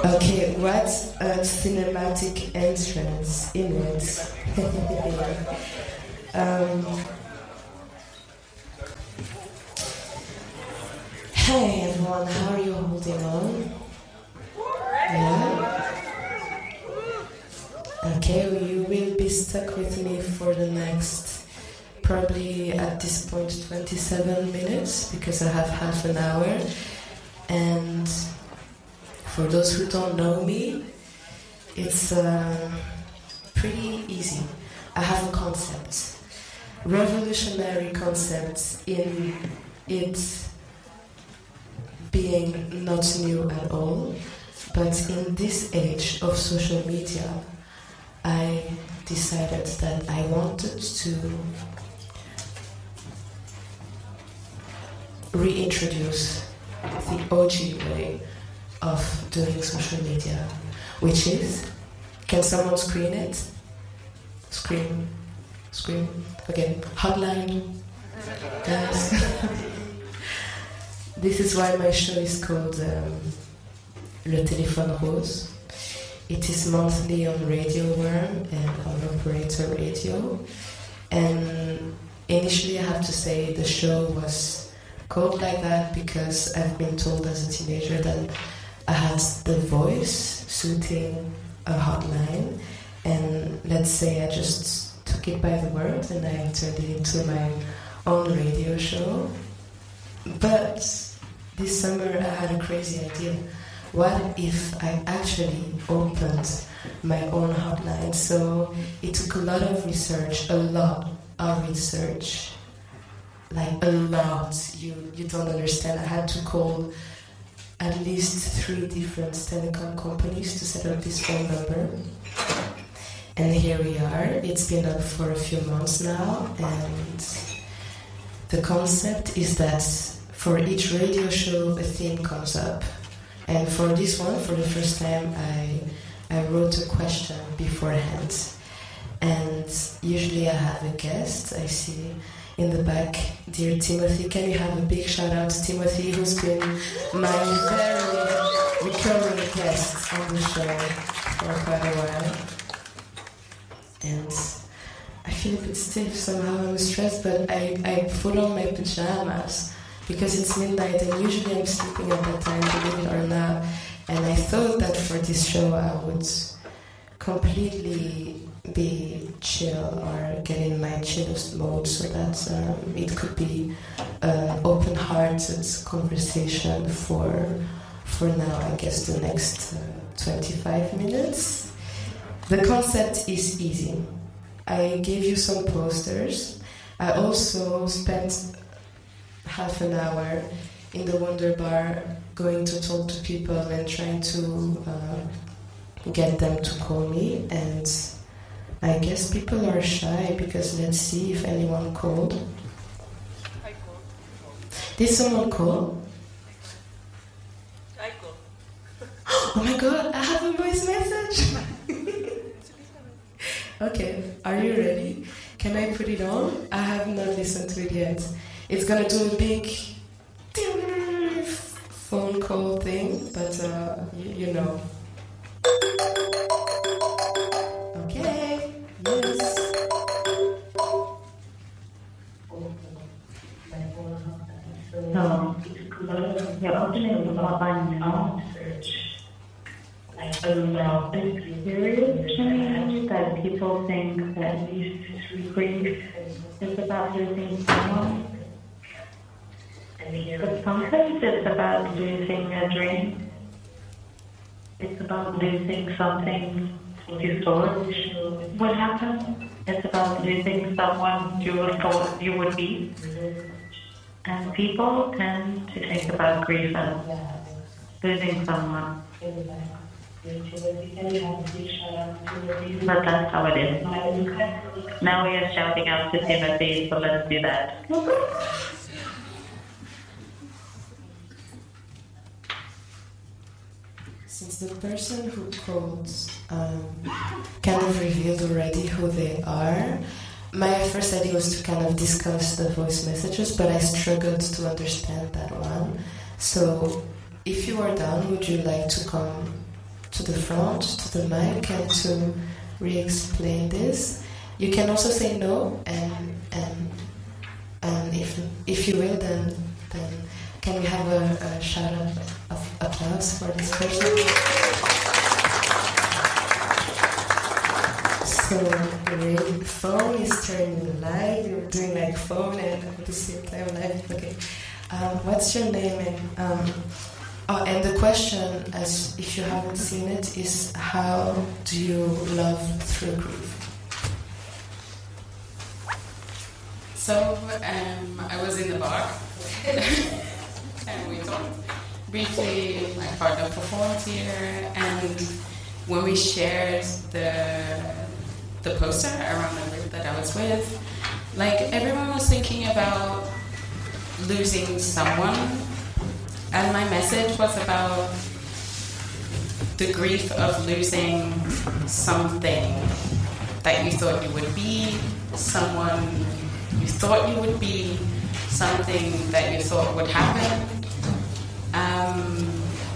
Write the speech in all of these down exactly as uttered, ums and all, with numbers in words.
Okay, what a cinematic entrance in it. um, hey everyone, how are you holding on? Yeah? Okay, well, you will be stuck with me for the next, probably at this point, twenty-seven minutes, because I have half an hour. And for those who don't know me, it's uh, pretty easy. I have a concept, revolutionary concept in it being not new at all, but in this age of social media, I decided that I wanted to reintroduce the O G way of doing social media, which is, can someone screen it? Screen, screen, okay, hotline, guys. This is why my show is called um, Le Téléphone Rose. It is monthly on Radio Worm and on Operator Radio. And initially I have to say the show was called like that because I've been told as a teenager that I had the voice suiting a hotline, and let's say I just took it by the word and I turned it into my own radio show. But this summer I had a crazy idea. What if I actually opened my own hotline? So it took a lot of research, a lot of research, like a lot. You you don't understand. I had to call at least three different telecom companies to set up this phone number. And here we are. It's been up for a few months now, and the concept is that for each radio show a theme comes up. And for this one, for the first time, I I wrote a question beforehand. And usually I have a guest. I see in the back, dear Timothy. Can you have a big shout out to Timothy, who's been my very recurring guest on the show for quite a while. And I feel a bit stiff somehow, I'm stressed, but I, I put on my pajamas because it's midnight and usually I'm sleeping at that time, believe it or not. And I thought that for this show I would completely be chill or get in my chillest mode so that um, it could be an open-hearted conversation for for now, I guess, the next uh, twenty-five minutes. The concept is easy. I gave you some posters. I also spent half an hour in the Wonder Bar going to talk to people and trying to uh, get them to call me, and I guess people are shy because let's see if anyone called. I called. Did someone call? I called. Oh my god, I have a voice message! Okay, are you ready? Can I put it on? I have not listened to it yet. It's gonna do a big phone call thing, but uh, you, you know. Okay, yes. No, you're opening the mobile now. I don't know. It's serious to me that people think that grief is about losing someone. But sometimes it's about losing a dream. It's about losing something you thought would happen. It's about losing someone you thought you would be. And people tend to think about grief as losing someone. But that's how it is. Now we are shouting out to Timothy, so let's do that. Since the person who called um, kind of revealed already who they are, my first idea was to kind of discuss the voice messages, but I struggled to understand that one. So, if you are down, would you like to come to the front, to the mic, and to re-explain this. You can also say no, and and and if if you will, then then can we have a, a shout out of applause for this person? So the phone is turning live. You're doing like phone and at the same time live. Okay. Um, what's your name? And um, oh, and the question, as if you haven't seen it, is how do you love through grief? So um, I was in the bar and we talked briefly. My partner performed here, and when we shared the the poster around the group that I was with, like everyone was thinking about losing someone, and my message was about the grief of losing something that you thought you would be, someone you thought you would be, something that you thought would happen. Um,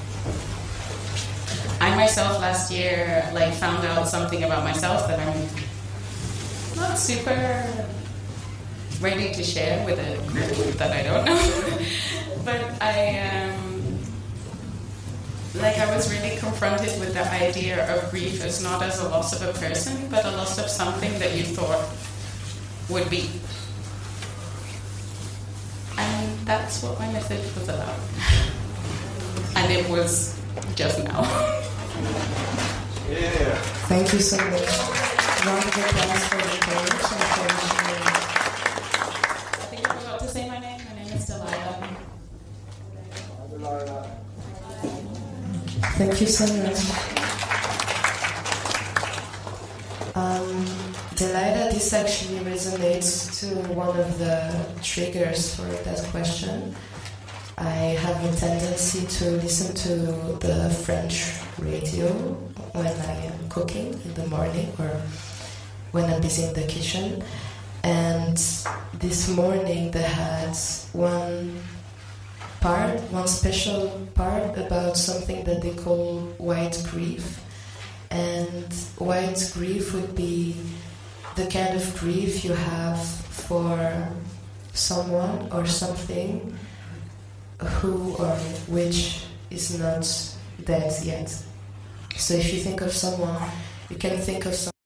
I myself last year like found out something about myself that I'm not super ready to share with a group that I don't know. But I um, like I was really confronted with the idea of grief as not as a loss of a person, but a loss of something that you thought would be. And that's what my message was about. And it was just now. Yeah. Thank you so much. Round of applause for the courage and for sharing. I think I forgot to say my name. My name is Delilah. Thank you so much. Um, Delilah, this actually resonates to one of the triggers for that question. I have a tendency to listen to the French radio when I am cooking in the morning or when I'm busy in the kitchen. And this morning they had one part, one special part about something that they call white grief. And white grief would be the kind of grief you have for someone or something who or which is not dead yet. So if you think of someone, you can think of someone